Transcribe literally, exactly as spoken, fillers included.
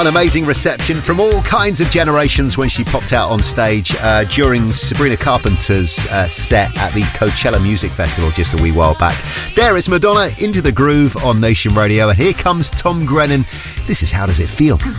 An amazing reception from all kinds of generations when she popped out on stage uh, during Sabrina Carpenter's uh, set at the Coachella Music Festival just a wee while back. There is Madonna, Into the Groove on Nation Radio, and here comes Tom Grennan. This is How Does It Feel?